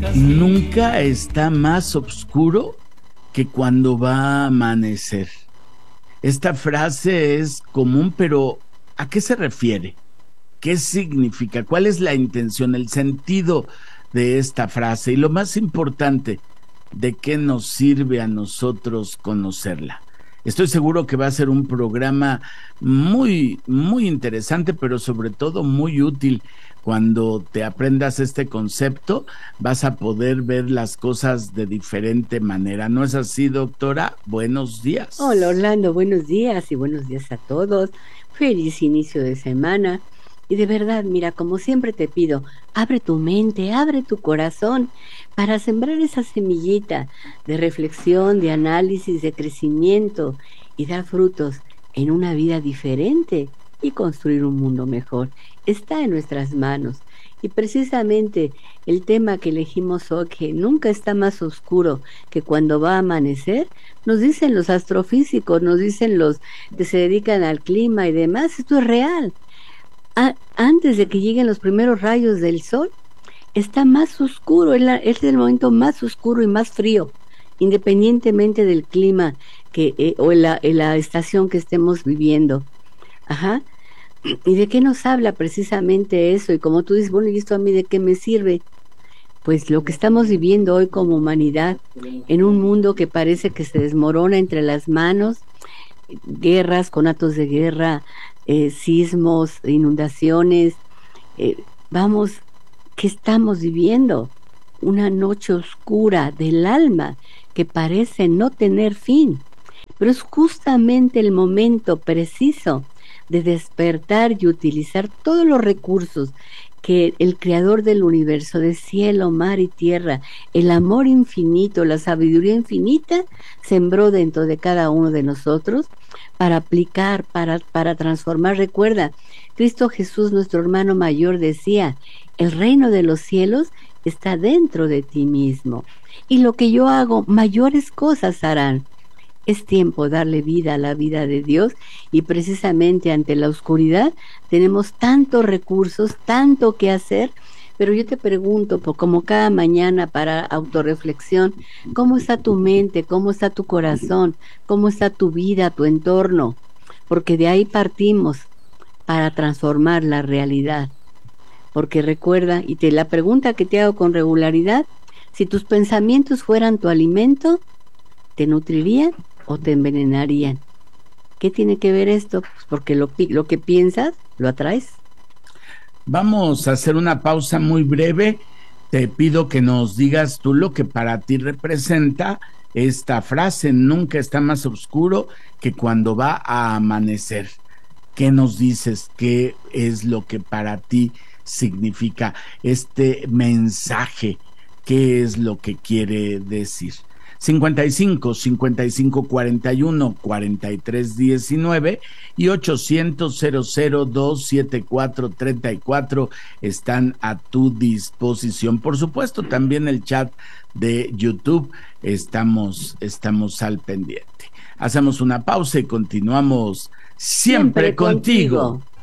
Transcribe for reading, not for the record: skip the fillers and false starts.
Nunca está más oscuro que cuando va a amanecer. Esta frase es común, pero ¿a qué se refiere? ¿Qué significa? ¿Cuál es la intención, el sentido de esta frase? Y lo más importante, ¿de qué nos sirve a nosotros conocerla? Estoy seguro que va a ser un programa muy interesante, pero sobre todo muy útil. Cuando te aprendas este concepto, vas a poder ver las cosas de diferente manera. ¿No es así, doctora? Buenos Hola días. Orlando, buenos días y buenos días a todos. Feliz inicio de semana. Y de verdad, mira, como siempre te pido, abre tu mente, abre tu corazón para sembrar esa semillita de reflexión, de análisis, de crecimiento y dar frutos en una vida diferente y construir un mundo mejor. Está en nuestras manos. Y precisamente el tema que elegimos hoy, que nunca está más oscuro que cuando va a amanecer, nos dicen los astrofísicos, nos dicen los que se dedican al clima y demás, esto es real. Antes de que lleguen los primeros rayos del sol, está más oscuro, es el momento más oscuro y más frío, independientemente del clima o en la estación que estemos viviendo. Ajá. ¿Y de qué nos habla precisamente eso? Y como tú dices, bueno, ¿y esto a mí de qué me sirve? Pues lo que estamos viviendo hoy como humanidad, en un mundo que parece que se desmorona entre las manos, guerras, conatos de guerra, sismos, inundaciones, vamos, ¿qué estamos viviendo? Una noche oscura del alma que parece no tener fin, pero es justamente el momento preciso de despertar y utilizar todos los recursos que el creador del universo, de cielo, mar y tierra, el amor infinito, la sabiduría infinita, sembró dentro de cada uno de nosotros para aplicar, para transformar. Recuerda, Cristo Jesús, nuestro hermano mayor, decía, el reino de los cielos está dentro de ti mismo. Y lo que yo hago, mayores cosas harán. Es tiempo darle vida a la vida de Dios y precisamente ante la oscuridad tenemos tantos recursos, tanto que hacer, pero yo te pregunto, como cada mañana para autorreflexión, ¿cómo está tu mente? ¿Cómo está tu corazón? ¿Cómo está tu vida, tu entorno? Porque de ahí partimos para transformar la realidad. Porque recuerda, la pregunta que te hago con regularidad, si tus pensamientos fueran tu alimento, ¿te nutrirían o te envenenarían? ¿Qué tiene que ver esto? Pues porque lo que piensas, lo atraes. Vamos a hacer una pausa muy breve. Te pido que nos digas tú lo que para ti representa esta frase, nunca está más oscuro que cuando va a amanecer. ¿Qué nos dices? ¿Qué es lo que para ti significa este mensaje? ¿Qué es lo que quiere decir? 55 41 43 19 y 800 0027434 están a tu disposición. Por supuesto, también el chat de YouTube, estamos al pendiente. Hacemos una pausa y continuamos siempre Siempre contigo. contigo.